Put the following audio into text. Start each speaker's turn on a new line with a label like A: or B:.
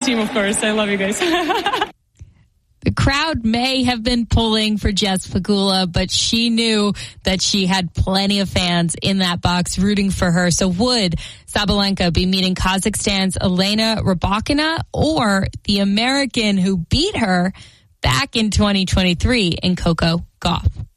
A: team, of course. I love you guys.
B: The crowd may have been pulling for Jess Pegula, but she knew that she had plenty of fans in that box rooting for her. So would Sabalenka be meeting Kazakhstan's Elena Rybakina or the American who beat her back in 2023 in Coco Gauff?